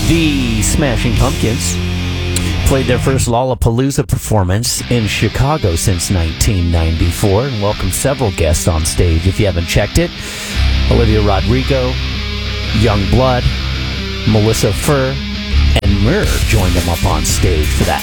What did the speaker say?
The Smashing Pumpkins played their first Lollapalooza performance in Chicago since 1994 and welcomed several guests on stage. If you haven't checked it, Olivia Rodrigo, Youngblood, Melissa Furr, and Myrrh joined them up on stage for that.